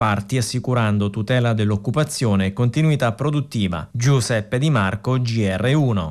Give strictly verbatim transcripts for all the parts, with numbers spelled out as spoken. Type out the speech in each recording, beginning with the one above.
parti, assicurando tutela dell'occupazione e continuità produttiva. Giuseppe Di Marco, G R uno.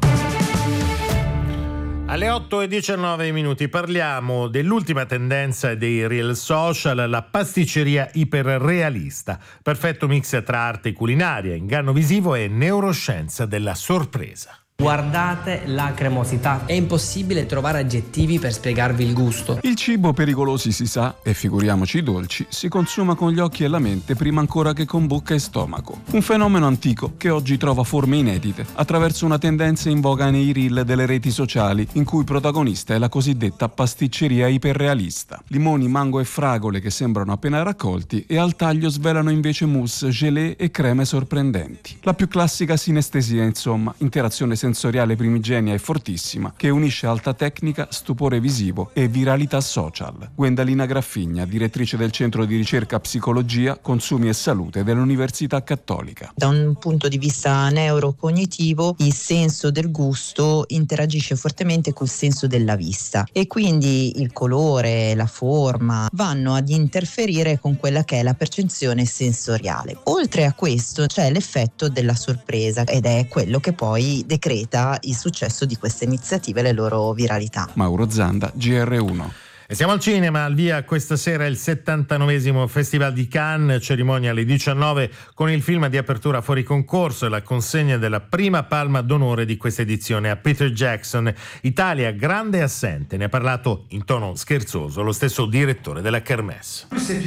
Alle otto e diciannove minuti parliamo dell'ultima tendenza dei real social, la pasticceria iperrealista. Perfetto mix tra arte culinaria, inganno visivo e neuroscienza della sorpresa. Guardate la cremosità. È impossibile trovare aggettivi per spiegarvi il gusto. Il cibo pericolosi si sa, e figuriamoci i dolci, si consuma con gli occhi e la mente prima ancora che con bocca e stomaco. Un fenomeno antico che oggi trova forme inedite attraverso una tendenza in voga nei reel delle reti sociali, in cui protagonista è la cosiddetta pasticceria iperrealista. Limoni, mango e fragole che sembrano appena raccolti e al taglio svelano invece mousse, gelée e creme sorprendenti. La più classica sinestesia, insomma, interazione sensoriale primigenia e fortissima che unisce alta tecnica, stupore visivo e viralità social. Gwendalina Graffigna, direttrice del Centro di Ricerca Psicologia, Consumi e Salute dell'Università Cattolica. Da un punto di vista neurocognitivo, il senso del gusto interagisce fortemente col senso della vista e quindi il colore, la forma vanno ad interferire con quella che è la percezione sensoriale. Oltre a questo c'è l'effetto della sorpresa ed è quello che poi decreta il successo di queste iniziative e le loro viralità. Mauro Zanda, G R uno. E siamo al cinema, al via questa sera il settantanovesimo Festival di Cannes, cerimonia alle diciannove con il film di apertura fuori concorso e la consegna della prima palma d'onore di questa edizione a Peter Jackson. Italia grande assente, ne ha parlato in tono scherzoso lo stesso direttore della Kermesse.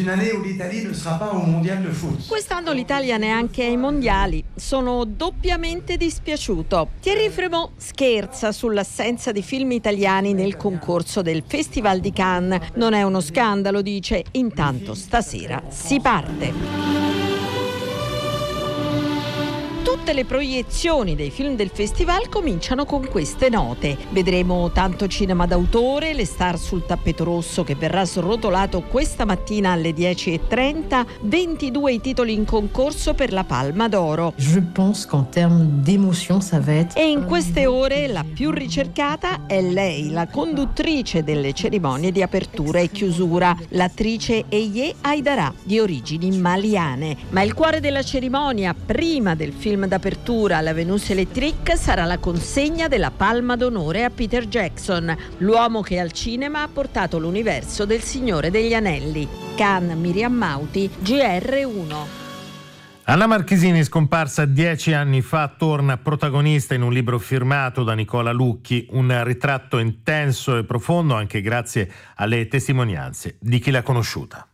Quest'anno l'Italia neanche ai mondiali, sono doppiamente dispiaciuto. Thierry Fremont scherza sull'assenza di film italiani nel concorso del Festival di Cannes. Non è uno scandalo, dice. Intanto stasera si parte. Tutte le proiezioni dei film del festival cominciano con queste note. Vedremo tanto cinema d'autore, le star sul tappeto rosso che verrà srotolato questa mattina alle dieci e trenta, ventidue i titoli in concorso per la Palma d'Oro. Je pense qu'en termes d'émotion ça va être... E in queste ore la più ricercata è lei, la conduttrice delle cerimonie di apertura e chiusura, l'attrice Eye Aidara, di origini maliane. Ma il cuore della cerimonia, prima del film d'apertura alla Venus Electric, sarà la consegna della Palma d'Onore a Peter Jackson, l'uomo che al cinema ha portato l'universo del Signore degli Anelli. Cannes, Miriam Mauti, G R uno. Anna Marchesini, scomparsa dieci anni fa, torna protagonista in un libro firmato da Nicola Lucchi, un ritratto intenso e profondo anche grazie alle testimonianze di chi l'ha conosciuta.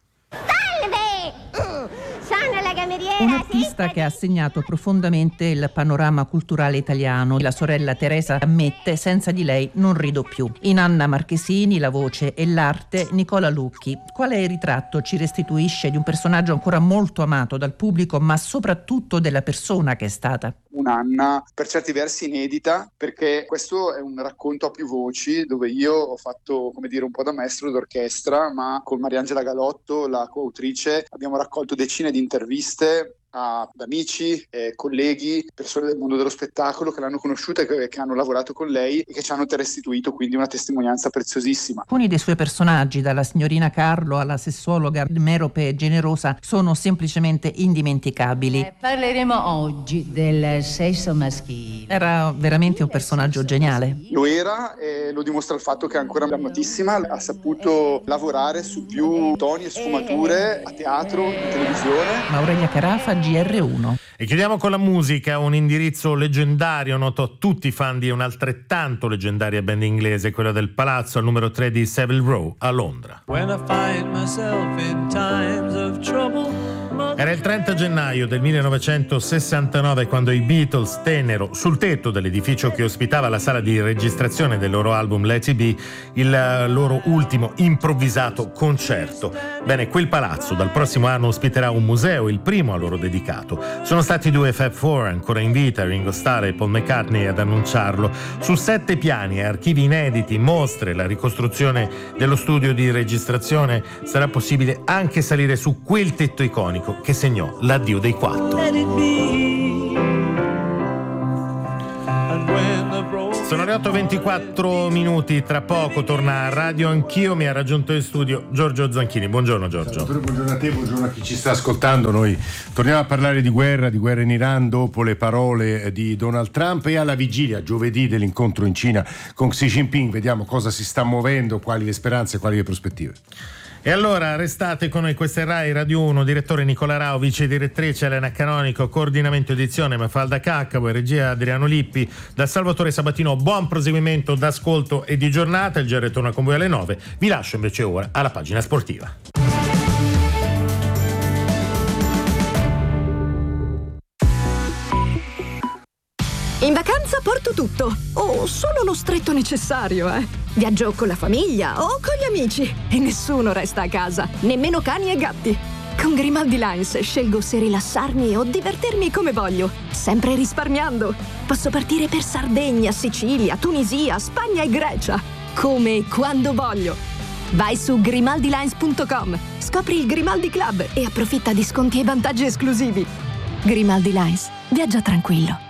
Un artista che ha segnato profondamente il panorama culturale italiano. La sorella Teresa ammette: senza di lei non rido più. In Anna Marchesini la voce e l'arte Nicola Lucchi. Quale ritratto ci restituisce di un personaggio ancora molto amato dal pubblico, ma soprattutto della persona che è stata? Un'Anna per certi versi inedita, perché questo è un racconto a più voci dove io ho fatto, come dire, un po' da maestro d'orchestra, ma con Mariangela Galotto, la coautrice, abbiamo raccolto decine di interviste ad amici, eh, colleghi, persone del mondo dello spettacolo che l'hanno conosciuta e che, che hanno lavorato con lei e che ci hanno restituito quindi una testimonianza preziosissima. Alcuni dei suoi personaggi, dalla signorina Carlo alla sessuologa merope generosa, sono semplicemente indimenticabili. Eh, parleremo oggi del sesso maschile. Era veramente un personaggio geniale. Lo era e lo dimostra il fatto che è ancora amatissima, ha saputo lavorare su più toni e sfumature a teatro, in televisione. Aurelia Carafa, G R uno. E chiudiamo con la musica, un indirizzo leggendario noto a tutti i fan di un'altrettanto leggendaria band inglese, quella del Palazzo al numero tre di Savile Row a Londra. When I find myself in times of trouble. Era il trenta gennaio del millenovecentosessantanove quando i Beatles tennero sul tetto dell'edificio che ospitava la sala di registrazione del loro album Let It Be il loro ultimo improvvisato concerto. Bene, quel palazzo dal prossimo anno ospiterà un museo, il primo a loro dedicato. Sono stati i due Fab Four, ancora in vita, Ringo Starr e Paul McCartney, ad annunciarlo. Su sette piani, archivi inediti, mostre, la ricostruzione dello studio di registrazione, sarà possibile anche salire su quel tetto iconico che segnò l'addio dei quattro. Sono le otto e ventiquattro minuti, tra poco torna a Radio Anch'io, mi ha raggiunto in studio Giorgio Zanchini. Buongiorno Giorgio. Buongiorno a te, buongiorno a chi ci sta ascoltando. Noi torniamo a parlare di guerra, di guerra in Iran dopo le parole di Donald Trump e alla vigilia giovedì dell'incontro in Cina con Xi Jinping. Vediamo cosa si sta muovendo, quali le speranze, quali le prospettive. E allora restate con noi, questa è Rai Radio uno, direttore Nicola Rao, vice direttrice Elena Canonico, coordinamento edizione Mafalda Caccavo e regia Adriano Lippi, da Salvatore Sabatino. Buon proseguimento d'ascolto e di giornata, il G R torna con voi alle nove, vi lascio invece ora alla pagina sportiva. In vacanza porto tutto, o solo lo stretto necessario, eh. Viaggio con la famiglia o con gli amici e nessuno resta a casa, nemmeno cani e gatti. Con Grimaldi Lines scelgo se rilassarmi o divertirmi come voglio, sempre risparmiando. Posso partire per Sardegna, Sicilia, Tunisia, Spagna e Grecia, come e quando voglio. Vai su grimaldi lines punto com, scopri il Grimaldi Club e approfitta di sconti e vantaggi esclusivi. Grimaldi Lines, viaggia tranquillo.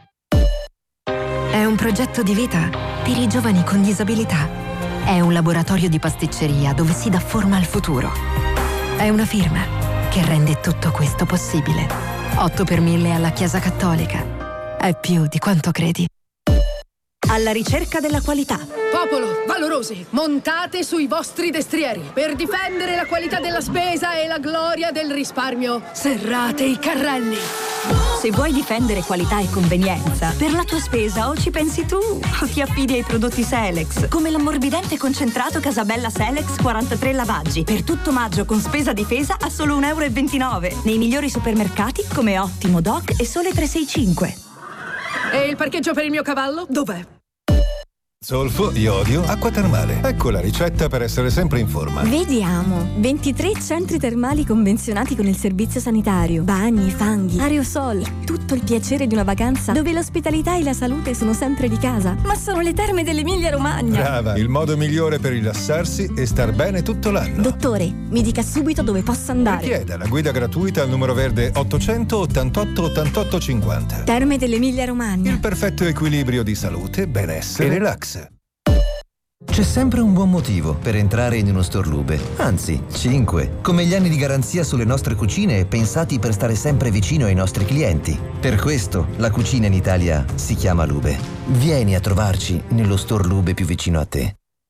È un progetto di vita per i giovani con disabilità. È un laboratorio di pasticceria dove si dà forma al futuro. È una firma che rende tutto questo possibile. otto per mille alla Chiesa Cattolica. È più di quanto credi. Alla ricerca della qualità. Popolo, valorosi, montate sui vostri destrieri. Per difendere la qualità della spesa e la gloria del risparmio, serrate i carrelli. Se vuoi difendere qualità e convenienza, per la tua spesa o ci pensi tu o ti affidi ai prodotti Selex, come l'ammorbidente concentrato Casabella Selex quarantatré lavaggi, per tutto maggio con spesa difesa a solo un euro e ventinove, nei migliori supermercati come Ottimo, Doc e Sole trecentosessantacinque. E il parcheggio per il mio cavallo? Dov'è? Zolfo, iodio, acqua termale. Ecco la ricetta per essere sempre in forma. Vediamo. ventitré centri termali convenzionati con il servizio sanitario. Bagni, fanghi, aerosol. Tutto il piacere di una vacanza dove l'ospitalità e la salute sono sempre di casa. Ma sono le terme dell'Emilia Romagna. Brava, il modo migliore per rilassarsi e star bene tutto l'anno. Dottore, mi dica subito dove posso andare. Richieda la guida gratuita al numero verde ottocento ottantotto ottantotto cinquanta. Terme dell'Emilia Romagna. Il perfetto equilibrio di salute, benessere e relax. C'è sempre un buon motivo per entrare in uno store Lube, anzi, cinque, come gli anni di garanzia sulle nostre cucine pensati per stare sempre vicino ai nostri clienti. Per questo la cucina in Italia si chiama Lube. Vieni a trovarci nello store Lube più vicino a te.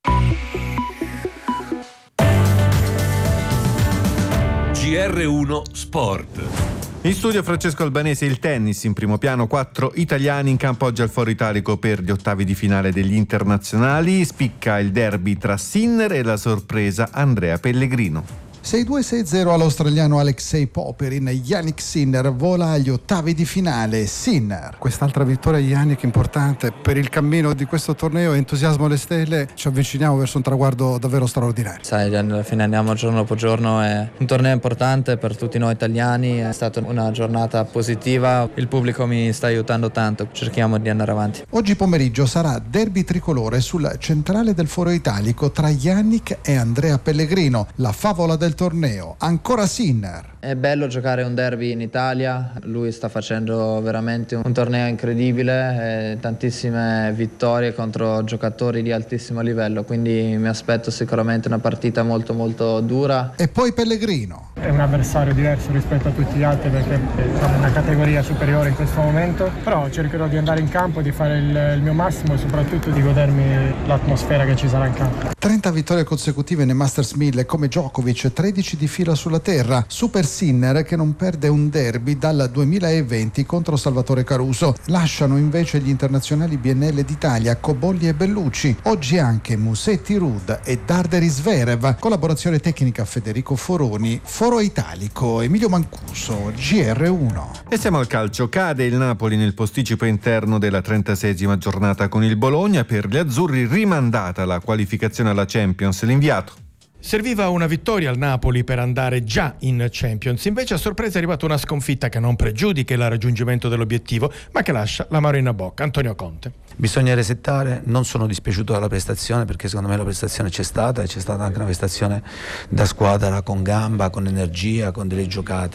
G R uno Sport. In studio Francesco Albanese, il tennis in primo piano, quattro italiani in campo oggi al Foro Italico per gli ottavi di finale degli internazionali. Spicca il derby tra Sinner e la sorpresa Andrea Pellegrino. sei due sei zero all'australiano Alexei Popyrin. Jannik Sinner vola agli ottavi di finale. Sinner. Quest'altra vittoria di Jannik importante per il cammino di questo torneo. Entusiasmo alle stelle, ci avviciniamo verso un traguardo davvero straordinario. Sai, alla fine andiamo giorno dopo giorno, è un torneo importante per tutti noi italiani, è stata una giornata positiva, il pubblico mi sta aiutando tanto, cerchiamo di andare avanti. Oggi pomeriggio sarà derby tricolore sul centrale del Foro Italico tra Jannik e Andrea Pellegrino, la favola del torneo. Ancora Sinner. È bello giocare un derby in Italia, lui sta facendo veramente un torneo incredibile, eh, tantissime vittorie contro giocatori di altissimo livello, quindi mi aspetto sicuramente una partita molto molto dura. E poi Pellegrino. È un avversario diverso rispetto a tutti gli altri perché siamo una categoria superiore in questo momento, però cercherò di andare in campo, di fare il, il mio massimo e soprattutto di godermi l'atmosfera che ci sarà in campo. trenta vittorie consecutive nei Masters mille come Djokovic, tredici di fila sulla terra. Super Sinner che non perde un derby dal duemilaventi contro Salvatore Caruso. Lasciano invece gli internazionali B N L d'Italia Cobolli e Bellucci. Oggi anche Musetti Ruud e Darderi Zverev. Collaborazione tecnica Federico Foroni. Foro Italico Emilio Mancuso, G R uno. E siamo al calcio. Cade il Napoli nel posticipo interno della trentaseiesima giornata con il Bologna. Per gli azzurri rimandata la qualificazione alla Champions. L'inviato. Serviva una vittoria al Napoli per andare già in Champions, invece a sorpresa è arrivata una sconfitta che non pregiudica il raggiungimento dell'obiettivo, ma che lascia l'amaro in bocca. Antonio Conte. Bisogna resettare, non sono dispiaciuto dalla prestazione perché secondo me la prestazione c'è stata e c'è stata anche una prestazione da squadra con gamba, con energia, con delle giocate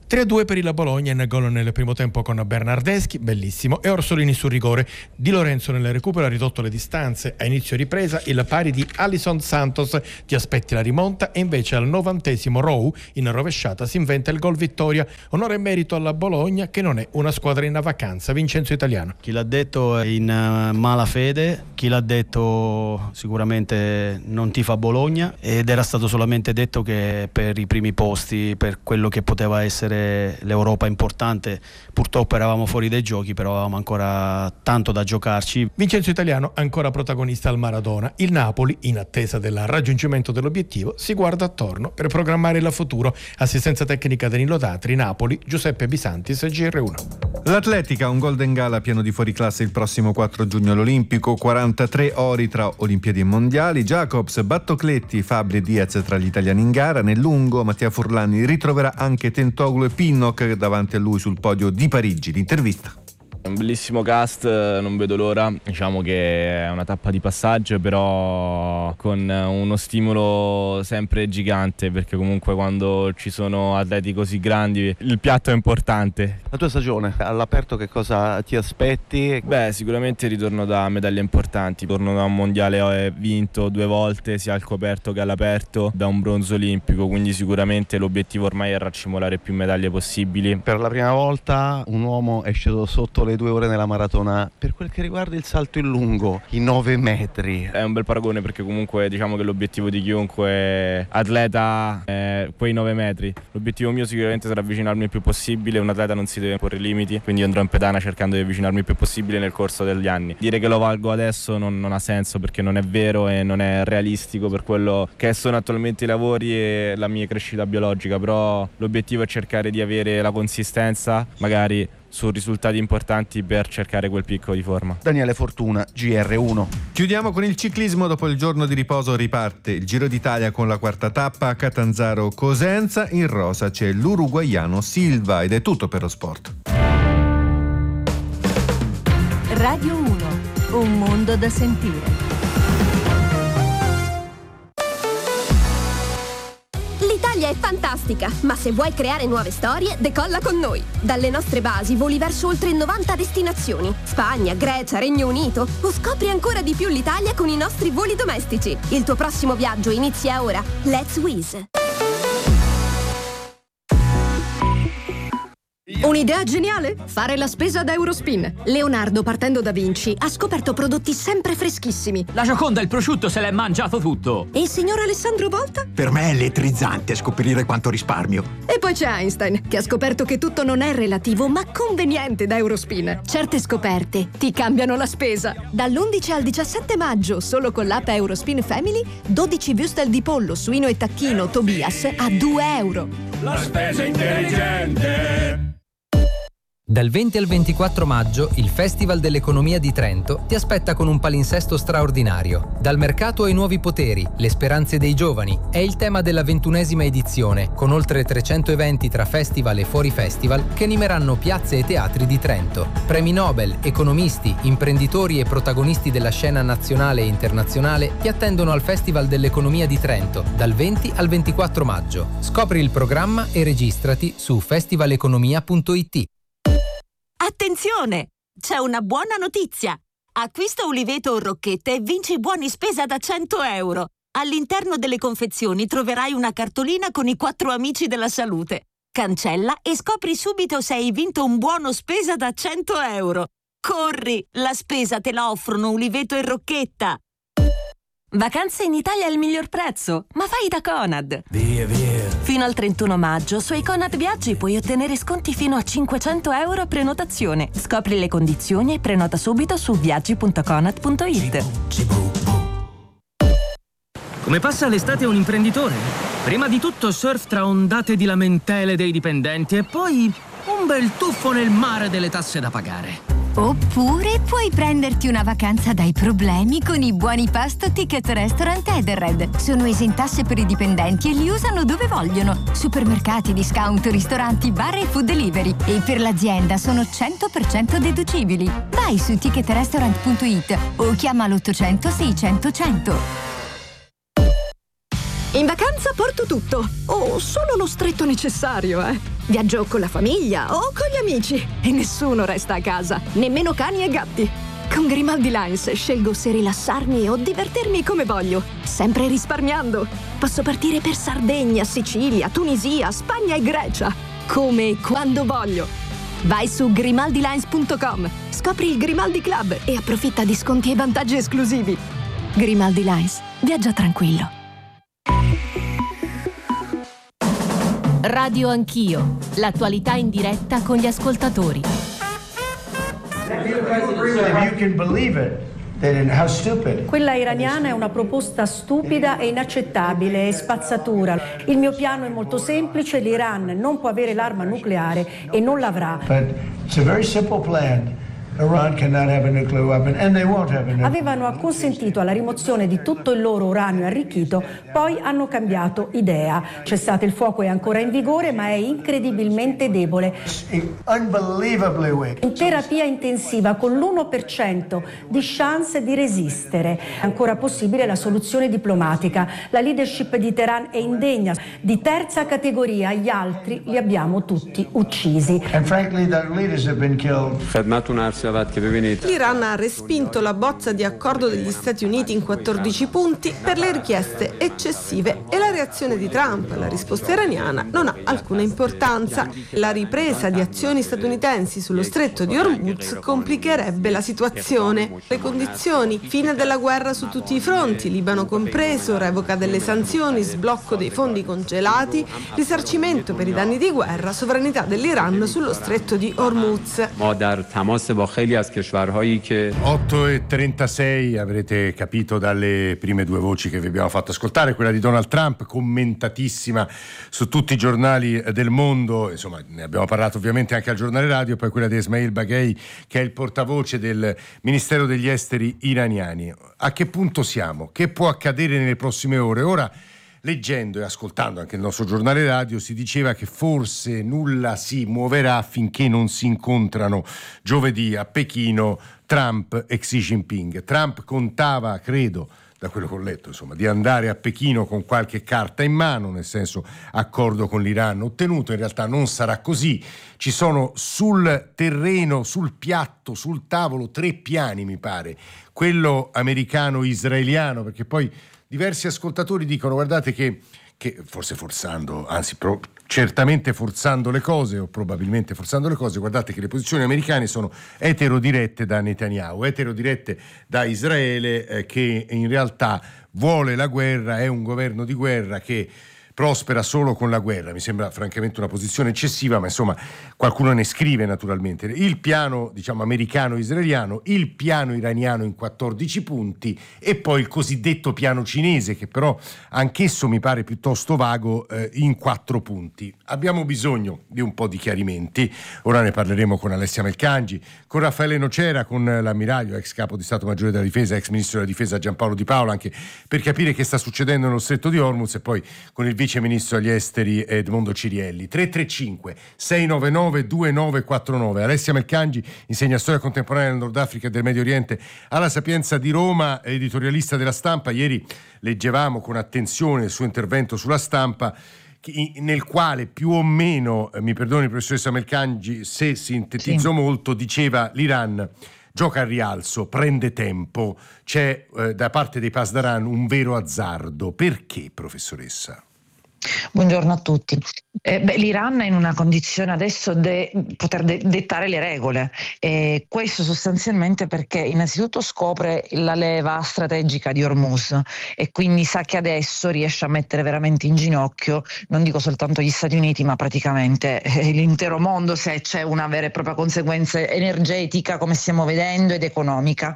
tre a due per il Bologna, in gol nel primo tempo con Bernardeschi, bellissimo, e Orsolini sul rigore. Di Lorenzo nel recupero ha ridotto le distanze, a inizio ripresa il pari di Alisson Santos, ti aspetti la rimonta, e invece al novantesimo Rou in rovesciata si inventa il gol vittoria. Onore e merito alla Bologna, che non è una squadra in vacanza. Vincenzo Italiano. Chi l'ha detto è in uh, malafede, chi l'ha detto sicuramente non tifa Bologna, ed era stato solamente detto che per i primi posti, per quello che poteva essere l'Europa importante, purtroppo eravamo fuori dai giochi, però avevamo ancora tanto da giocarci. Vincenzo Italiano ancora protagonista al Maradona. Il Napoli, in attesa del raggiungimento dell'obiettivo, si guarda attorno per programmare il futuro. Assistenza tecnica Danilo Datri, Napoli, Giuseppe Bisantis, G R uno. L'atletica, un Golden Gala pieno di fuoriclasse il prossimo quattro giugno all'Olimpico, quarantatré ori tra Olimpiadi e Mondiali. Jacobs, Battocletti, Fabri e Diaz tra gli italiani in gara. Nel lungo Mattia Furlani ritroverà anche Tentoglu e Pinnock davanti a lui sul podio di Parigi. L'intervista. Un bellissimo cast, non vedo l'ora. Diciamo che è una tappa di passaggio, però con uno stimolo sempre gigante, perché comunque quando ci sono atleti così grandi il piatto è importante. La tua stagione all'aperto, che cosa ti aspetti? Beh, sicuramente ritorno da medaglie importanti. Torno da un mondiale vinto due volte, sia al coperto che all'aperto, da un bronzo olimpico, quindi sicuramente l'obiettivo ormai è raccimolare più medaglie possibili. Per la prima volta un uomo è sceso sotto le due ore nella maratona. Per quel che riguarda il salto in lungo, i nove metri, è un bel paragone, perché comunque diciamo che l'obiettivo di chiunque atleta è quei nove metri. L'obiettivo mio sicuramente sarà avvicinarmi il più possibile. Un atleta non si deve porre limiti, quindi andrò in pedana cercando di avvicinarmi il più possibile nel corso degli anni. Dire che lo valgo adesso non, non ha senso, perché non è vero e non è realistico per quello che sono attualmente i lavori e la mia crescita biologica, però l'obiettivo è cercare di avere la consistenza, magari su risultati importanti, per cercare quel picco di forma. Daniele Fortuna, G R uno. Chiudiamo con il ciclismo. Dopo il giorno di riposo riparte il Giro d'Italia con la quarta tappa a Catanzaro-Cosenza. In rosa c'è l'uruguaiano Silva, ed è tutto per lo sport. Radio uno, un mondo da sentire. L'Italia è fantastica, ma se vuoi creare nuove storie, decolla con noi. Dalle nostre basi voli verso oltre novanta destinazioni: Spagna, Grecia, Regno Unito, o scopri ancora di più l'Italia con i nostri voli domestici. Il tuo prossimo viaggio inizia ora. Let's Wizz. Un'idea geniale? Fare la spesa da Eurospin. Leonardo, partendo da Vinci, ha scoperto prodotti sempre freschissimi. La Gioconda, il prosciutto, se l'è mangiato tutto. E il signor Alessandro Volta? Per me è elettrizzante scoprire quanto risparmio. E poi c'è Einstein, che ha scoperto che tutto non è relativo, ma conveniente da Eurospin. Certe scoperte ti cambiano la spesa. Dall'undici al diciassette maggio, solo con l'app Eurospin Family, dodici würstel di pollo, suino e tacchino Tobias a due euro. La spesa intelligente. Dal venti al ventiquattro maggio il Festival dell'Economia di Trento ti aspetta con un palinsesto straordinario. Dal mercato ai nuovi poteri, le speranze dei giovani è il tema della ventunesima edizione, con oltre trecento eventi tra festival e fuori festival che animeranno piazze e teatri di Trento. Premi Nobel, economisti, imprenditori e protagonisti della scena nazionale e internazionale ti attendono al Festival dell'Economia di Trento dal venti al ventiquattro maggio. Scopri il programma e registrati su festivaleconomia punto it. Attenzione! C'è una buona notizia! Acquista Uliveto o Rocchette e vinci buoni spesa da cento euro. All'interno delle confezioni troverai una cartolina con i quattro amici della salute. Cancella e scopri subito se hai vinto un buono spesa da cento euro. Corri! La spesa te la offrono Uliveto e Rocchetta. Vacanze in Italia al miglior prezzo, ma fai da Conad. Via, via. Fino al trentuno maggio sui Conad Viaggi puoi ottenere sconti fino a cinquecento euro a prenotazione. Scopri le condizioni e prenota subito su viaggi punto conad punto it. Come passa l'estate un imprenditore? Prima di tutto surf tra ondate di lamentele dei dipendenti e poi un bel tuffo nel mare delle tasse da pagare. Oppure puoi prenderti una vacanza dai problemi con i buoni pasto Ticket Restaurant Edenred. Sono esentasse per i dipendenti e li usano dove vogliono. Supermercati, discount, ristoranti, bar e food delivery. E per l'azienda sono cento per cento deducibili. Vai su ticket restaurant punto it o chiama l'ottocento seicento cento. In vacanza porto tutto, o solo lo stretto necessario, eh. Viaggio con la famiglia o con gli amici e nessuno resta a casa, nemmeno cani e gatti. Con Grimaldi Lines scelgo se rilassarmi o divertirmi come voglio, sempre risparmiando. Posso partire per Sardegna, Sicilia, Tunisia, Spagna e Grecia, come e quando voglio. Vai su grimaldi lines punto com, scopri il Grimaldi Club e approfitta di sconti e vantaggi esclusivi. Grimaldi Lines, viaggia tranquillo. Radio Anch'io, l'attualità in diretta con gli ascoltatori. Quella iraniana è una proposta stupida e inaccettabile e spazzatura. Il mio piano è molto semplice, l'Iran non può avere l'arma nucleare e non l'avrà. Avevano acconsentito alla rimozione di tutto il loro uranio arricchito, poi hanno cambiato idea. Cessate il fuoco è ancora in vigore, ma è incredibilmente debole. In terapia intensiva con l'uno per cento di chance di resistere. È ancora possibile la soluzione diplomatica. La leadership di Teheran è indegna. Di terza categoria, gli altri li abbiamo tutti uccisi. L'Iran ha respinto la bozza di accordo degli Stati Uniti in quattordici punti per le richieste eccessive e la reazione di Trump alla risposta iraniana non ha alcuna importanza. La ripresa di azioni statunitensi sullo stretto di Hormuz complicherebbe la situazione. Le condizioni: fine della guerra su tutti i fronti, Libano compreso, revoca delle sanzioni, sblocco dei fondi congelati, risarcimento per i danni di guerra, sovranità dell'Iran sullo stretto di Hormuz. otto e trentasei, avrete capito dalle prime due voci che vi abbiamo fatto ascoltare, quella di Donald Trump, commentatissima su tutti i giornali del mondo, insomma ne abbiamo parlato ovviamente anche al giornale radio, poi quella di Esmail Baghei, che è il portavoce del Ministero degli Esteri iraniani. A che punto siamo? Che può accadere nelle prossime ore? Ora, leggendo e ascoltando anche il nostro giornale radio, si diceva che forse nulla si muoverà finché non si incontrano giovedì a Pechino Trump e Xi Jinping. Trump contava, credo, da quello che ho letto, insomma, di andare a Pechino con qualche carta in mano, nel senso accordo con l'Iran ottenuto. In realtà non sarà così. Ci sono sul terreno, sul piatto, sul tavolo tre piani, mi pare. Quello americano-israeliano, perché poi diversi ascoltatori dicono, guardate che, che forse forzando, anzi pro, certamente forzando le cose o probabilmente forzando le cose, guardate che le posizioni americane sono eterodirette da Netanyahu, eterodirette da Israele, eh, che in realtà vuole la guerra, è un governo di guerra che prospera solo con la guerra. Mi sembra francamente una posizione eccessiva, ma insomma qualcuno ne scrive naturalmente. Il piano, diciamo, americano-israeliano, il piano iraniano in quattordici punti e poi il cosiddetto piano cinese, che però anch'esso mi pare piuttosto vago, eh, in quattro punti. Abbiamo bisogno di un po' di chiarimenti. Ora ne parleremo con Alessia Melcangi, con Raffaele Nocera, con l'ammiraglio, ex capo di Stato Maggiore della Difesa, ex ministro della Difesa Giampaolo Di Paola, anche per capire che sta succedendo nello stretto di Hormuz, e poi con il vice ministro agli esteri Edmondo Cirielli. Tre tre cinque sei nove nove due nove quattro nove. Alessia Melcangi insegna storia contemporanea del Nord Africa e del Medio Oriente alla Sapienza di Roma, editorialista della Stampa. Ieri leggevamo con attenzione il suo intervento sulla Stampa, nel quale più o meno, mi perdoni professoressa Melcangi se sintetizzo sì. molto, diceva l'Iran gioca al rialzo, prende tempo, c'è eh, da parte dei Pasdaran un vero azzardo. Perché, professoressa? Buongiorno a tutti. Eh, beh, l'Iran è in una condizione adesso di poter de- dettare le regole, e questo sostanzialmente perché innanzitutto scopre la leva strategica di Hormuz e quindi sa che adesso riesce a mettere veramente in ginocchio, non dico soltanto gli Stati Uniti, ma praticamente eh, l'intero mondo, se c'è una vera e propria conseguenza energetica, come stiamo vedendo, ed economica.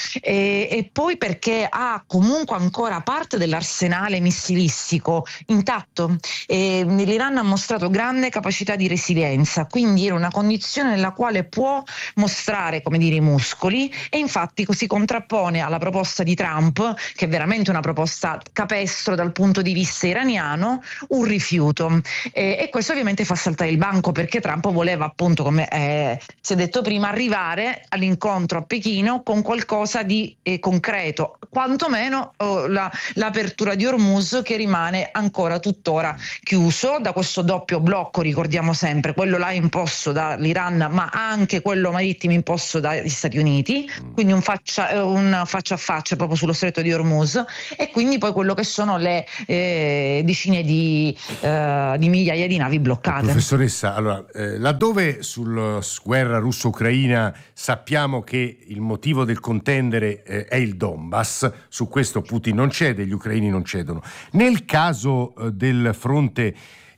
E, e poi perché ha comunque ancora parte dell'arsenale missilistico intatto, Esatto, e l'Iran ha mostrato grande capacità di resilienza, quindi era una condizione nella quale può mostrare, come dire, i muscoli, e infatti così contrappone alla proposta di Trump, che è veramente una proposta capestro dal punto di vista iraniano, un rifiuto, e, e questo ovviamente fa saltare il banco, perché Trump voleva, appunto, come eh, si è detto prima, arrivare all'incontro a Pechino con qualcosa di eh, concreto, quantomeno oh, la, l'apertura di Hormuz, che rimane ancora tuttora chiuso da questo doppio blocco, ricordiamo sempre, quello là imposto dall'Iran ma anche quello marittimo imposto dagli Stati Uniti, quindi un faccia, un faccia a faccia proprio sullo stretto di Hormuz, e quindi poi quello che sono le eh, decine di, eh, di migliaia di navi bloccate. Professoressa, allora, eh, laddove sulla guerra russo-ucraina sappiamo che il motivo del contendere eh, è il Donbass, su questo Putin non cede, gli ucraini non cedono. Nel caso eh, del fronte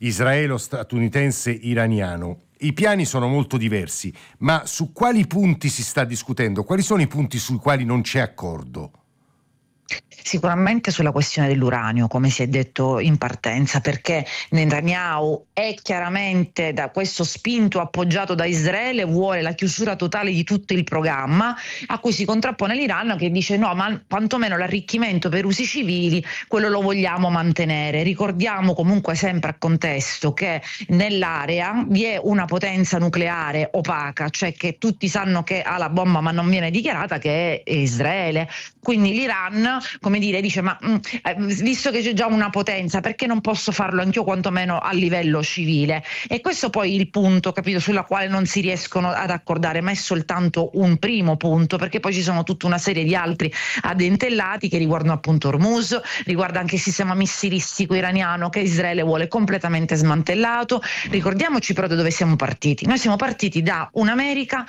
israelo-statunitense-iraniano, i piani sono molto diversi, ma su quali punti si sta discutendo? Quali sono i punti sui quali non c'è accordo? Sicuramente sulla questione dell'uranio, come si è detto in partenza, perché Netanyahu è chiaramente, da questo spinto appoggiato da Israele, vuole la chiusura totale di tutto il programma, a cui si contrappone l'Iran, che dice no, ma quantomeno l'arricchimento per usi civili, quello lo vogliamo mantenere. Ricordiamo comunque sempre a contesto che nell'area vi è una potenza nucleare opaca, cioè che tutti sanno che ha la bomba ma non viene dichiarata, che è Israele. Quindi l'Iran, come dire, dice ma mh, visto che c'è già una potenza, perché non posso farlo anch'io quantomeno a livello civile? E questo poi il punto, capito, sulla quale non si riescono ad accordare, ma è soltanto un primo punto, perché poi ci sono tutta una serie di altri addentellati che riguardano appunto Hormuz, riguarda anche il sistema missilistico iraniano che Israele vuole completamente smantellato. Ricordiamoci però da dove siamo partiti. Noi siamo partiti da un'America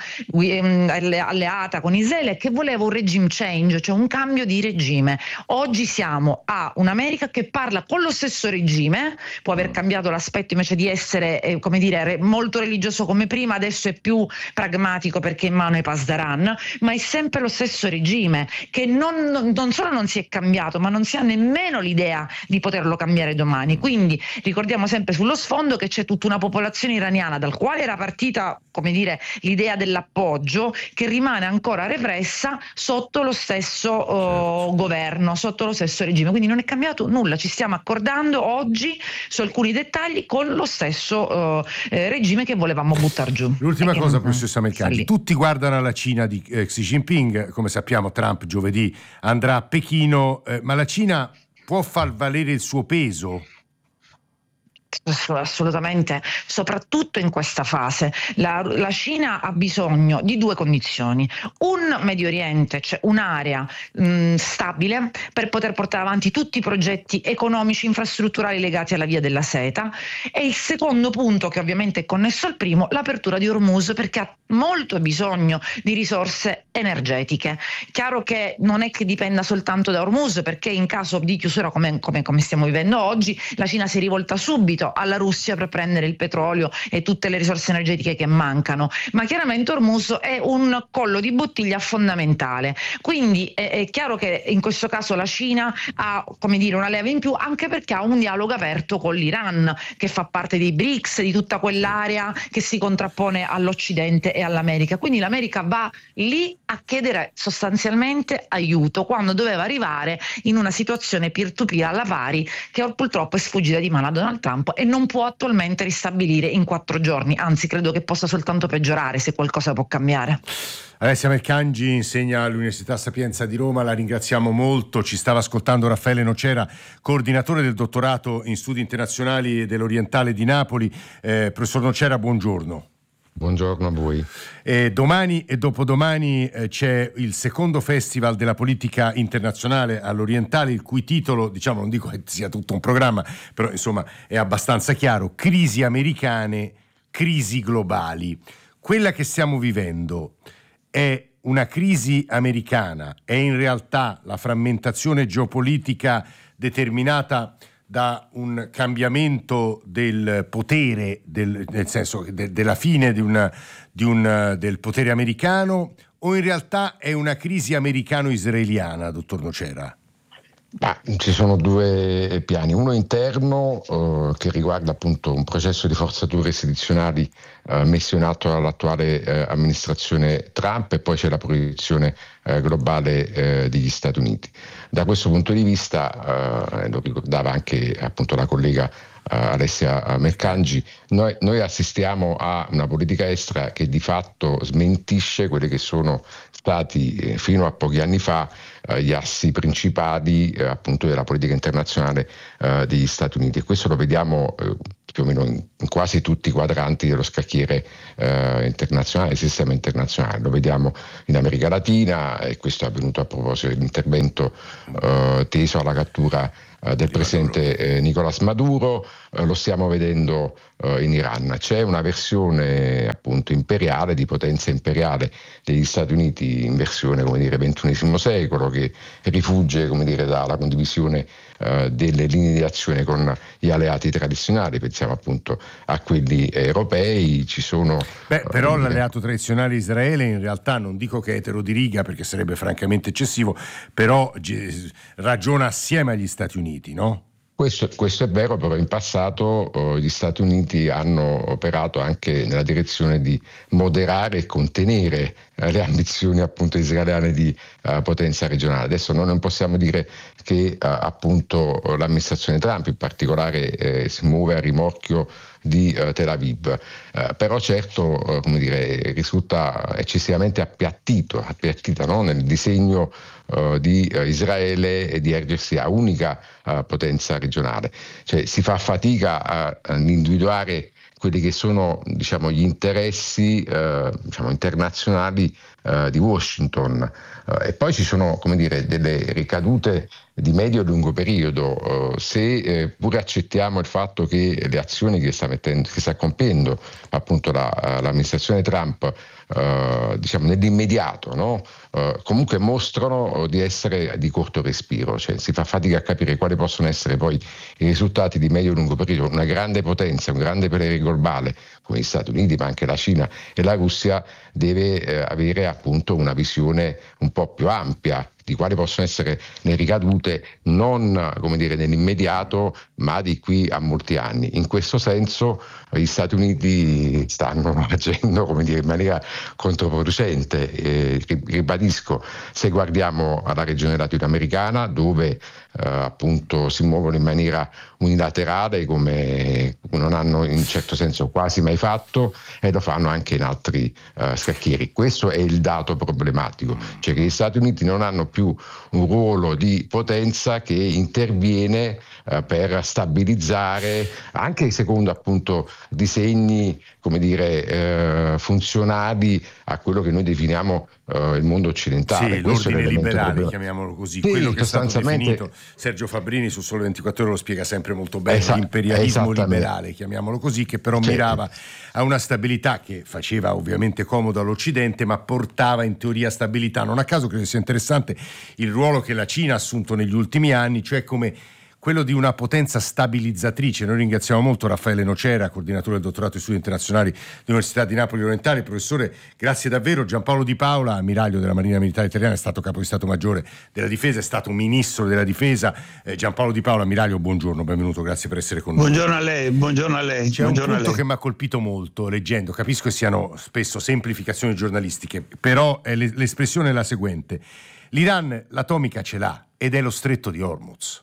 alleata con Israele che voleva un regime change, cioè un cambio di regime. Oggi siamo a un'America che parla con lo stesso regime, può aver cambiato l'aspetto, invece di essere eh, come dire molto religioso come prima, adesso è più pragmatico perché è in mano ai Pasdaran, ma è sempre lo stesso regime che non, non solo non si è cambiato, ma non si ha nemmeno l'idea di poterlo cambiare domani. Quindi ricordiamo sempre sullo sfondo che c'è tutta una popolazione iraniana dal quale era partita, come dire, l'idea dell'appoggio, che rimane ancora repressa sotto lo stesso oh, governo, sotto lo stesso regime. Quindi non è cambiato nulla, ci stiamo accordando oggi su alcuni dettagli con lo stesso uh, eh, regime che volevamo buttare giù. L'ultima cosa, non, professoressa Mercalli, tutti guardano alla Cina di eh, Xi Jinping, come sappiamo Trump giovedì andrà a Pechino, eh, ma la Cina può far valere il suo peso? Assolutamente, soprattutto in questa fase. La, la Cina ha bisogno di due condizioni: un Medio Oriente, cioè un'area mh, stabile per poter portare avanti tutti i progetti economici infrastrutturali legati alla via della seta, e il secondo punto, che ovviamente è connesso al primo, l'apertura di Hormuz, perché ha molto bisogno di risorse energetiche. Chiaro che non è che dipenda soltanto da Hormuz, perché in caso di chiusura come, come, come stiamo vivendo oggi, la Cina si rivolta subito alla Russia per prendere il petrolio e tutte le risorse energetiche che mancano, ma chiaramente Hormuz è un collo di bottiglia fondamentale. Quindi è, è chiaro che in questo caso la Cina ha, come dire, una leva in più, anche perché ha un dialogo aperto con l'Iran, che fa parte dei B R I C S, di tutta quell'area che si contrappone all'Occidente e all'America. Quindi l'America va lì a chiedere sostanzialmente aiuto, quando doveva arrivare in una situazione peer-to-peer alla pari, che purtroppo è sfuggita di mano a Donald Trump e non può attualmente ristabilire in quattro giorni, anzi credo che possa soltanto peggiorare, se qualcosa può cambiare. Alessia Mercangi insegna all'Università Sapienza di Roma, la ringraziamo molto. Ci stava ascoltando Raffaele Nocera, coordinatore del dottorato in studi internazionali dell'Orientale di Napoli. Eh, professor Nocera, buongiorno. Buongiorno a voi. Eh, domani e dopodomani eh, c'è il secondo festival della politica internazionale all'Orientale, il cui titolo, diciamo, non dico che sia tutto un programma, però insomma è abbastanza chiaro: crisi americane, crisi globali. Quella che stiamo vivendo è una crisi americana, è in realtà la frammentazione geopolitica determinata da un cambiamento del potere, del, nel senso de, della fine di una, di un, del potere americano, o in realtà è una crisi americano-israeliana, dottor Nocera? Ma ci sono due piani, uno interno eh, che riguarda appunto un processo di forzature istituzionali eh, messo in atto dall'attuale eh, amministrazione Trump, e poi c'è la proiezione eh, globale eh, degli Stati Uniti. Da questo punto di vista, eh, lo ricordava anche appunto la collega Uh, Alessia Mercangi, noi, noi assistiamo a una politica estera che di fatto smentisce quelli che sono stati eh, fino a pochi anni fa eh, gli assi principali eh, appunto della politica internazionale eh, degli Stati Uniti, e questo lo vediamo eh, più o meno in, in quasi tutti i quadranti dello scacchiere eh, internazionale, del sistema internazionale. Lo vediamo in America Latina, e questo è avvenuto a proposito dell'intervento eh, teso alla cattura eh, del presidente eh, Nicolás Maduro, eh, lo stiamo vedendo eh, in Iran. C'è una versione appunto imperiale, di potenza imperiale degli Stati Uniti in versione, come dire, ventunesimo secolo, che rifugge, come dire, dalla condivisione eh, delle linee di azione con gli alleati tradizionali. Pensiamo appunto a quelli europei. Ci sono Beh, però uh, l'alleato tradizionale Israele in realtà, non dico che è etero di riga perché sarebbe francamente eccessivo, però g- ragiona assieme agli Stati Uniti, no? Questo, questo è vero, però in passato uh, gli Stati Uniti hanno operato anche nella direzione di moderare e contenere uh, le ambizioni appunto israeliane di uh, potenza regionale. Adesso noi non possiamo dire che uh, appunto l'amministrazione Trump in particolare eh, si muove a rimorchio di uh, Tel Aviv, uh, però certo uh, come dire, risulta eccessivamente appiattito, appiattita no? nel disegno uh, di uh, Israele e di ergersi a unica uh, potenza regionale. Cioè si fa fatica a, ad individuare quelli che sono, diciamo, gli interessi uh, diciamo, internazionali uh, di Washington, uh, e poi ci sono, come dire, delle ricadute di medio e lungo periodo. Uh, se eh, pure accettiamo il fatto che le azioni che sta, mettendo, che sta compiendo appunto la, l'amministrazione Trump uh, diciamo nell'immediato, no? uh, comunque mostrano di essere di corto respiro, cioè si fa fatica a capire quali possono essere poi i risultati di medio e lungo periodo. Una grande potenza, un grande potere globale come gli Stati Uniti, ma anche la Cina e la Russia, deve eh, avere appunto una visione un po' più ampia di quali possono essere le ricadute, non, come dire, nell'immediato, ma di qui a molti anni. In questo senso gli Stati Uniti stanno agendo, come dire, in maniera controproducente. Eh, ribadisco, se guardiamo alla regione latinoamericana, dove eh, appunto si muovono in maniera unilaterale, come non hanno in certo senso quasi mai fatto, e lo fanno anche in altri eh, scacchieri. Questo è il dato problematico, cioè che gli Stati Uniti non hanno più un ruolo di potenza che interviene eh, per stabilizzare, anche secondo appunto disegni, come dire, eh, funzionali a quello che noi definiamo eh, il mondo occidentale. Sì, questo l'ordine liberale, problema. chiamiamolo così, sì, quello che è stato definito, Sergio Fabrini su Sole ventiquattro Ore lo spiega sempre molto bene, Esa- l'imperialismo liberale, chiamiamolo così, che però certo. mirava a una stabilità che faceva ovviamente comodo all'Occidente, ma portava in teoria stabilità. Non a caso credo sia interessante il ruolo che la Cina ha assunto negli ultimi anni, cioè come quello di una potenza stabilizzatrice. Noi ringraziamo molto Raffaele Nocera, coordinatore del dottorato di studi internazionali dell'Università di Napoli Orientale. Professore, grazie davvero. Giampaolo Di Paola, ammiraglio della Marina Militare Italiana, è stato capo di Stato Maggiore della Difesa, è stato ministro della Difesa. Eh, Giampaolo Di Paola, ammiraglio, buongiorno, benvenuto, grazie per essere con noi. Buongiorno a lei, buongiorno a lei. C'è buongiorno un punto a lei. che mi ha colpito molto leggendo, capisco che siano spesso semplificazioni giornalistiche, però è l'espressione è la seguente: l'Iran l'atomica ce l'ha ed è lo stretto di Hormuz.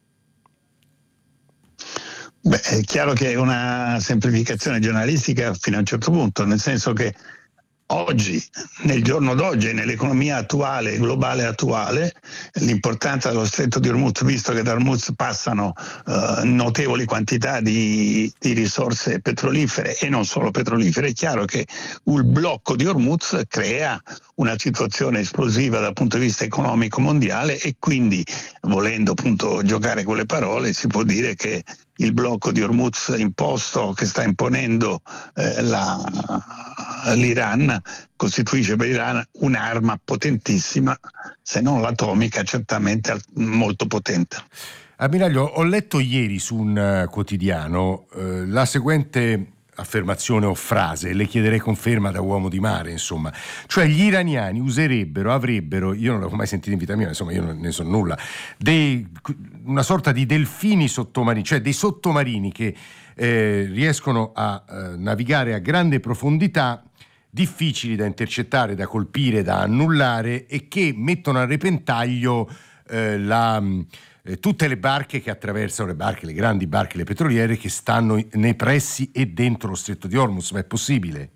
Beh, è chiaro che è una semplificazione giornalistica fino a un certo punto, nel senso che oggi, nel giorno d'oggi, nell'economia attuale, globale attuale, l'importanza dello stretto di Hormuz, visto che da Hormuz passano uh, notevoli quantità di, di risorse petrolifere e non solo petrolifere, è chiaro che il blocco di Hormuz crea una situazione esplosiva dal punto di vista economico mondiale, e quindi, volendo appunto giocare con le parole, si può dire che il blocco di Hormuz imposto, che sta imponendo eh, la, l'Iran, costituisce per l'Iran un'arma potentissima, se non l'atomica, certamente molto potente. Ammiraglio, ho letto ieri su un uh, quotidiano uh, la seguente affermazione o frase, le chiederei conferma da uomo di mare, insomma, cioè gli iraniani userebbero, avrebbero, io non l'avevo mai sentito in vita mia, insomma io non ne so nulla, dei, una sorta di delfini sottomarini, cioè dei sottomarini che eh, riescono a eh, navigare a grande profondità, difficili da intercettare, da colpire, da annullare, e che mettono a repentaglio eh, la... tutte le barche che attraversano, le barche, le grandi barche, le petroliere che stanno nei pressi e dentro lo stretto di Hormuz. Ma è possibile?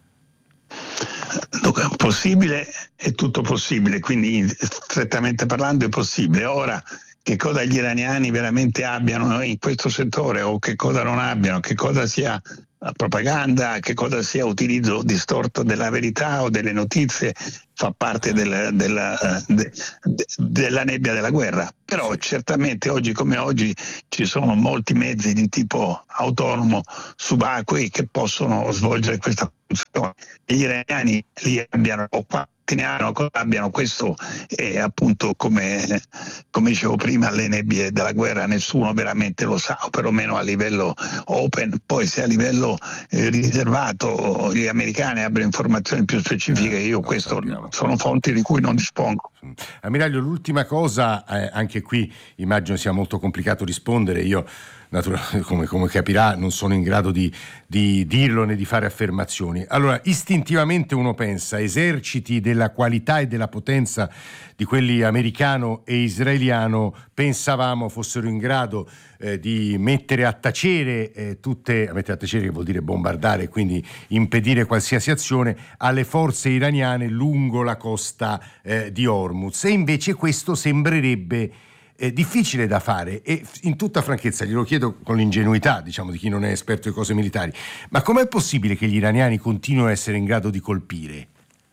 Dunque, possibile, è tutto possibile, quindi strettamente parlando è possibile. Ora, che cosa gli iraniani veramente abbiano in questo settore o che cosa non abbiano, che cosa sia propaganda, che cosa sia utilizzo distorto della verità o delle notizie, fa parte del, della, de, de, della nebbia della guerra. Però certamente oggi come oggi ci sono molti mezzi di tipo autonomo subacquei che possono svolgere questa funzione. Gli iraniani li abbiano o quanti ne hanno, abbiano questo, e appunto come, come dicevo prima, le nebbie della guerra nessuno veramente lo sa, o perlomeno a livello open. Poi se a livello eh, riservato gli americani abbiano informazioni più specifiche, io questo sono fonti di cui non dispongo. Ammiraglio, l'ultima cosa, eh, anche qui immagino sia molto complicato rispondere, io naturalmente, come, come capirà, non sono in grado di, di dirlo né di fare affermazioni. Allora, istintivamente uno pensa, eserciti della qualità e della potenza di quelli americano e israeliano, pensavamo fossero in grado eh, di mettere a tacere eh, tutte, a mettere a tacere che vuol dire bombardare, quindi impedire qualsiasi azione alle forze iraniane lungo la costa eh, di Hormuz. E invece questo sembrerebbe È difficile da fare, e in tutta franchezza glielo chiedo con l'ingenuità, diciamo, di chi non è esperto di cose militari, ma com'è possibile che gli iraniani continuino a essere in grado di colpire?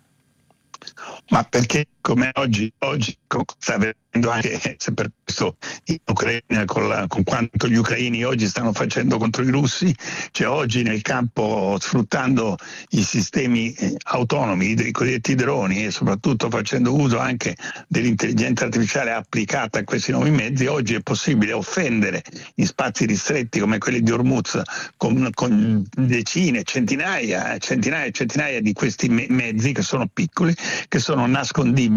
Ma perché come oggi, oggi sta avvenendo anche, se per questo in Ucraina, con, la, con quanto gli ucraini oggi stanno facendo contro i russi, cioè oggi nel campo, sfruttando i sistemi autonomi, i cosiddetti droni, e soprattutto facendo uso anche dell'intelligenza artificiale applicata a questi nuovi mezzi, oggi è possibile offendere in spazi ristretti come quelli di Hormuz con, con decine, centinaia, centinaia e centinaia di questi me- mezzi che sono piccoli, che sono nascondibili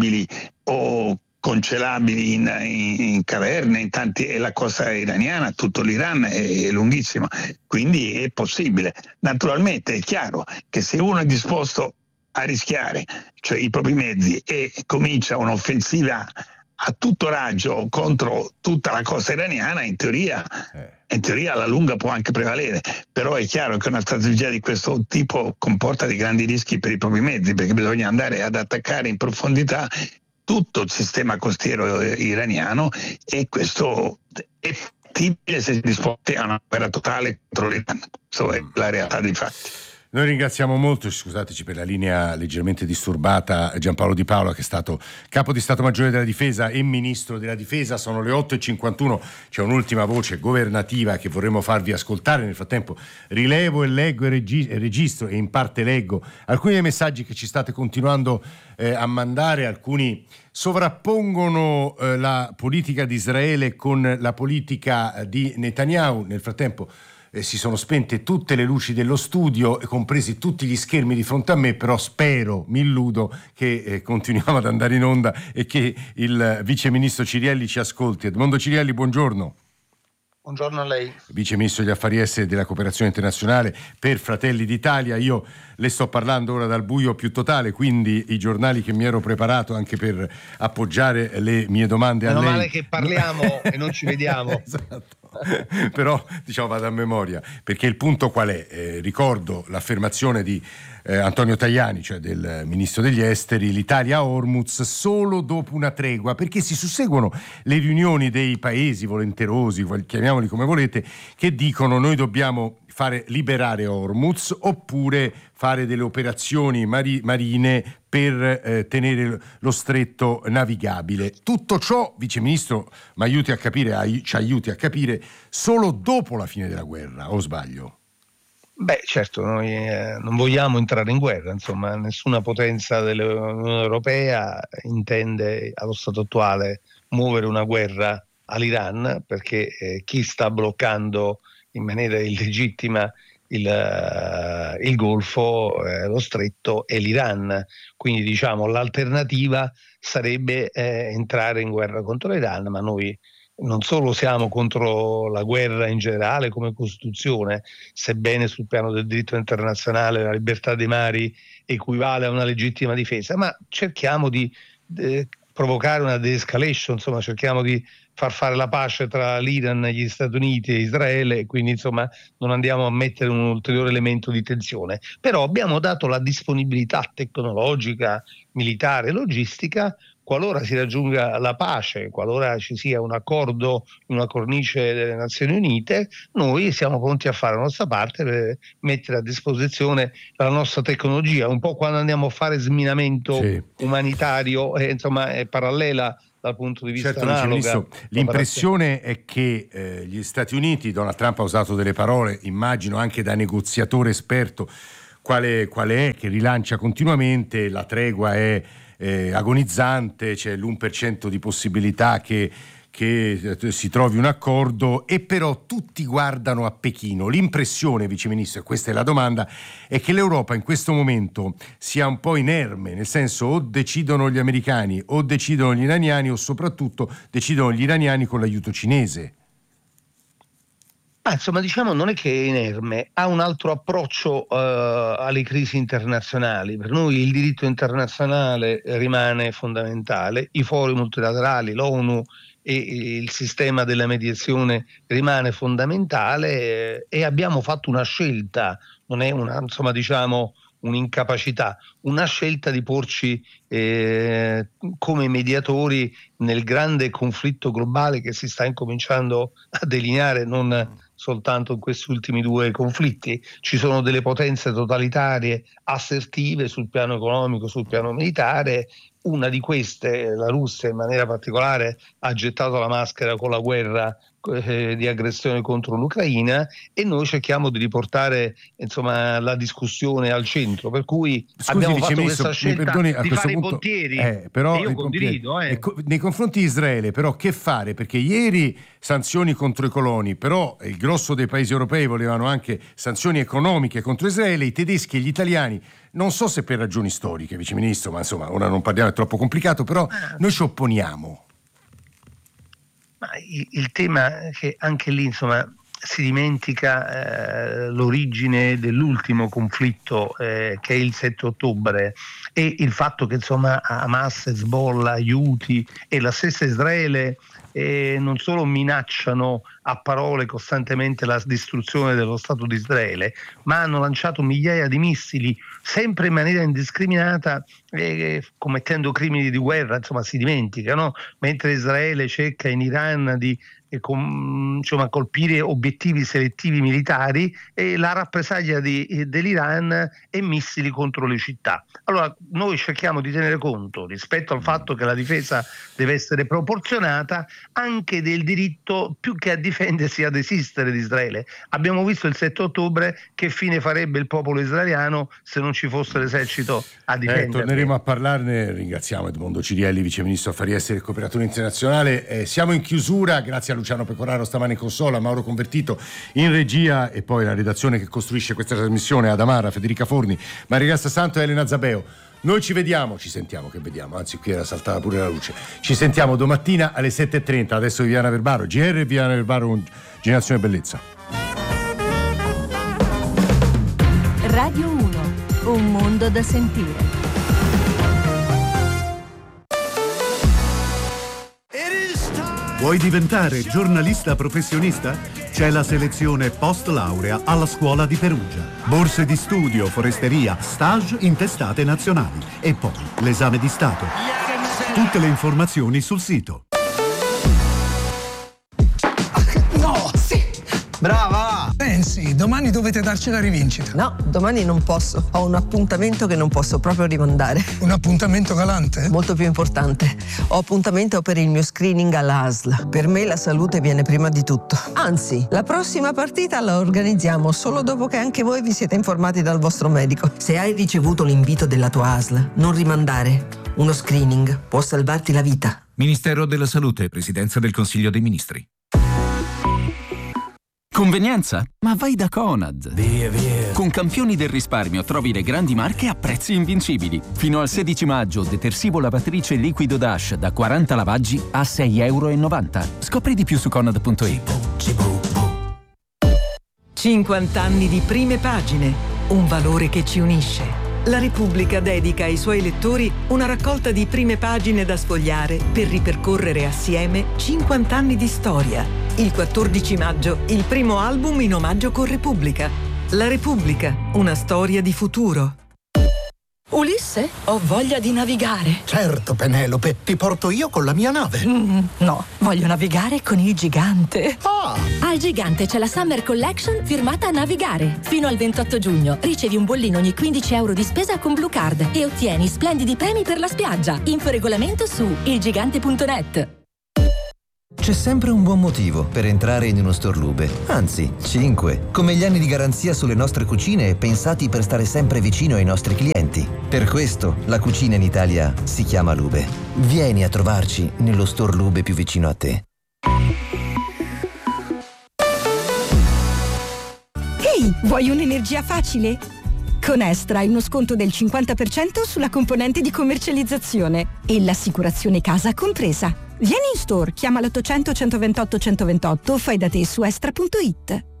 o congelabili in, in, in caverne, in tanti, e la costa iraniana, tutto l'Iran è, è lunghissimo, quindi è possibile. Naturalmente è chiaro che se uno è disposto a rischiare, cioè i propri mezzi, e comincia un'offensiva a tutto raggio contro tutta la costa iraniana, in teoria, in teoria alla lunga può anche prevalere, però è chiaro che una strategia di questo tipo comporta dei grandi rischi per i propri mezzi, perché bisogna andare ad attaccare in profondità tutto il sistema costiero iraniano, e questo è fattibile se si è disposti a una guerra totale contro l'Iran. Questa è la realtà dei fatti. Noi ringraziamo molto, scusateci per la linea leggermente disturbata, Giampaolo Di Paola, che è stato capo di Stato Maggiore della Difesa e Ministro della Difesa. Sono le otto e cinquantuno, c'è un'ultima voce governativa che vorremmo farvi ascoltare. Nel frattempo rilevo e leggo e, regi- e registro, e in parte leggo alcuni dei messaggi che ci state continuando eh, a mandare. Alcuni sovrappongono eh, la politica di Israele con la politica di Netanyahu. Nel frattempo Eh, si sono spente tutte le luci dello studio, compresi tutti gli schermi di fronte a me, però spero, mi illudo, che eh, continuiamo ad andare in onda e che il vice ministro Cirielli ci ascolti. Edmondo Cirielli, buongiorno. Buongiorno a lei. Vice ministro degli affari esteri e della cooperazione internazionale per Fratelli d'Italia. Io le sto parlando ora dal buio più totale, quindi i giornali che mi ero preparato anche per appoggiare le mie domande Meno a lei. Meno male che parliamo e non ci vediamo. Esatto. Però diciamo vado a memoria, perché il punto qual è? Eh, ricordo l'affermazione di eh, Antonio Tajani, cioè del ministro degli esteri: l'Italia a Hormuz solo dopo una tregua, perché si susseguono le riunioni dei paesi volenterosi, chiamiamoli come volete, che dicono noi dobbiamo fare liberare Hormuz oppure fare delle operazioni mari- marine per eh, tenere lo stretto navigabile. Tutto ciò, Vice Ministro, mi aiuti a capire, ai- ci aiuti a capire, solo dopo la fine della guerra, o sbaglio? Beh, certo, noi eh, non vogliamo entrare in guerra, insomma, nessuna potenza dell'Unione Europea intende allo stato attuale muovere una guerra all'Iran, perché eh, chi sta bloccando in maniera illegittima il, uh, il Golfo, eh, lo Stretto e l'Iran. Quindi diciamo l'alternativa sarebbe eh, entrare in guerra contro l'Iran, ma noi non solo siamo contro la guerra in generale come Costituzione, sebbene sul piano del diritto internazionale la libertà dei mari equivale a una legittima difesa, ma cerchiamo di eh, provocare una de-escalation, insomma cerchiamo di far fare la pace tra l'Iran, gli Stati Uniti e Israele, e quindi insomma non andiamo a mettere un ulteriore elemento di tensione. Però abbiamo dato la disponibilità tecnologica, militare e logistica qualora si raggiunga la pace, qualora ci sia un accordo, una cornice delle Nazioni Unite. Noi siamo pronti a fare la nostra parte per mettere a disposizione la nostra tecnologia, un po' quando andiamo a fare sminamento sì. umanitario, eh, insomma è parallela dal punto di vista certo, analoga. L'impressione è che eh, gli Stati Uniti, Donald Trump ha usato delle parole, immagino anche da negoziatore esperto, quale, quale è, che rilancia continuamente, la tregua è Eh, agonizzante, c'è l'uno per cento di possibilità che, che eh, si trovi un accordo, e però tutti guardano a Pechino. L'impressione, Vice Ministro, e questa è la domanda, è che l'Europa in questo momento sia un po' inerme, nel senso o decidono gli americani o decidono gli iraniani, o soprattutto decidono gli iraniani con l'aiuto cinese. Ah, insomma, diciamo, non è che è inerme, ha un altro approccio uh, alle crisi internazionali. Per noi il diritto internazionale rimane fondamentale, i fori multilaterali, l'ONU e il sistema della mediazione rimane fondamentale, eh, e abbiamo fatto una scelta, non è una, insomma, diciamo, un'incapacità, una scelta di porci eh, come mediatori nel grande conflitto globale che si sta incominciando a delineare, non soltanto in questi ultimi due conflitti. Ci sono delle potenze totalitarie assertive sul piano economico, sul piano militare. Una di queste, la Russia in maniera particolare, ha gettato la maschera con la guerra eh, di aggressione contro l'Ucraina, e noi cerchiamo di riportare, insomma, la discussione al centro, per cui Scusi, abbiamo Vice fatto Ministro, questa scelta perdoni, a di questo fare punto, i pontieri, eh, però, e io condivido. Eh. Nei confronti di Israele però che fare? Perché ieri sanzioni contro i coloni, però il grosso dei paesi europei volevano anche sanzioni economiche contro Israele, i tedeschi e gli italiani, non so se per ragioni storiche, Vice Ministro, ma insomma ora non parliamo, è troppo complicato, però noi ci opponiamo. Ma il, il tema è che anche lì, insomma, si dimentica eh, l'origine dell'ultimo conflitto, eh, che è il sette ottobre, e il fatto che, insomma, Hamas, Hezbollah, Houthi e la stessa Israele eh, non solo minacciano a parole costantemente la distruzione dello Stato di Israele, ma hanno lanciato migliaia di missili sempre in maniera indiscriminata, eh, commettendo crimini di guerra. Insomma, si dimentica, no? Mentre Israele cerca in Iran di e con, insomma, colpire obiettivi selettivi militari, e la rappresaglia di, dell'Iran è missili contro le città. Allora noi cerchiamo di tenere conto, rispetto al fatto che la difesa deve essere proporzionata, anche del diritto, più che a difendersi, ad esistere di Israele. Abbiamo visto il sette ottobre che fine farebbe il popolo israeliano se non ci fosse l'esercito a difendersi. Eh, torneremo a parlarne. Ringraziamo Edmondo Cirielli, Vice Ministro Affari Esteri e Cooperazione Internazionale. Eh, siamo in chiusura, grazie a Luciano Pecoraro stamane in consola, Mauro Convertito in regia, e poi la redazione che costruisce questa trasmissione, Adamara, Federica Forni, Maria Grazia Santo e Elena Zabeo. Noi ci vediamo, ci sentiamo, che vediamo, anzi qui era saltata pure la luce. Ci sentiamo domattina alle sette e trenta, adesso Viviana Verbaro, G R e Viviana Verbaro con Generazione Bellezza. Radio uno, un mondo da sentire. Vuoi diventare giornalista professionista? C'è la selezione post laurea alla Scuola di Perugia. Borse di studio, foresteria, stage in testate nazionali e poi l'esame di Stato. Tutte le informazioni sul sito. No, sì! Brava! Pensi, domani dovete darci la rivincita. No, domani non posso. Ho un appuntamento che non posso proprio rimandare. Un appuntamento galante? Molto più importante. Ho appuntamento per il mio screening all'A S L. Per me la salute viene prima di tutto. Anzi, la prossima partita la organizziamo solo dopo che anche voi vi siete informati dal vostro medico. Se hai ricevuto l'invito della tua A S L, non rimandare. Uno screening può salvarti la vita. Ministero della Salute, Presidenza del Consiglio dei Ministri. Convenienza? Ma vai da Conad. Via, via. Con campioni del risparmio trovi le grandi marche a prezzi invincibili. Fino al sedici maggio, detersivo lavatrice liquido Dash da quaranta lavaggi a sei virgola novanta euro. Scopri di più su conad punto it. cinquanta anni di prime pagine, un valore che ci unisce. La Repubblica dedica ai suoi lettori una raccolta di prime pagine da sfogliare per ripercorrere assieme cinquanta anni di storia. Il quattordici maggio, il primo album in omaggio con Repubblica. La Repubblica, una storia di futuro. Ulisse, ho voglia di navigare. Certo, Penelope, ti porto io con la mia nave. Mm, no, voglio navigare con il Gigante. Ah! Al Gigante c'è la Summer Collection firmata a Navigare. Fino al ventotto giugno ricevi un bollino ogni quindici euro di spesa con Blue Card e ottieni splendidi premi per la spiaggia. Info regolamento su il gigante punto net. C'è sempre un buon motivo per entrare in uno store Lube, anzi, cinque, come gli anni di garanzia sulle nostre cucine pensati per stare sempre vicino ai nostri clienti. Per questo la cucina in Italia si chiama Lube. Vieni a trovarci nello store Lube più vicino a te. Ehi, vuoi un'energia facile? Con Estra hai uno sconto del cinquanta per cento sulla componente di commercializzazione e l'assicurazione casa compresa. Vieni in store, chiama l'ottocento centoventotto centoventotto o fai da te su estra punto it.